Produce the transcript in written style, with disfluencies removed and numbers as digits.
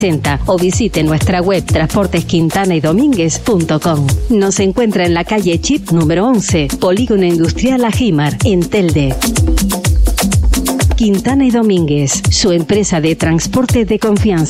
o visite nuestra web transportesquintanaydomínguez.com. Nos encuentra en la calle Chip número 11, Polígono Industrial Ajimar, en Telde. Quintana y Domínguez, su empresa de transporte de confianza.